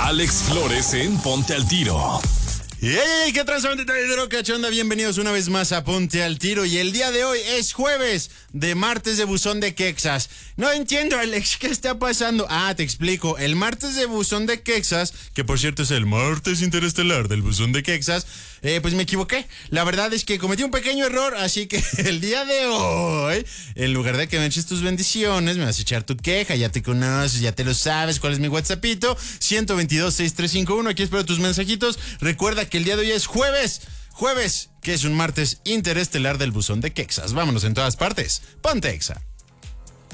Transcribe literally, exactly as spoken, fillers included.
Alex Flores en Ponte al Tiro. ¡Hey, hey! ¿Qué transformante traidero, cachonda? Bienvenidos una vez más a Ponte al Tiro. Y el día de hoy es jueves de martes de buzón de quexas. No entiendo, Alex, ¿qué está pasando? Ah, te explico. El martes de buzón de quexas, que por cierto es el martes interestelar del buzón de quexas, eh, pues me equivoqué. La verdad es que cometí un pequeño error, así que el día de hoy, en lugar de que me eches tus bendiciones, me vas a echar tu queja. Ya te conoces, ya te lo sabes. ¿Cuál es mi WhatsAppito? uno dos dos, seis tres cinco uno. Aquí espero tus mensajitos. Recuerda que el día de hoy es jueves, jueves, que es un martes interestelar del buzón de quexas. Vámonos en todas partes. Ponte Exa.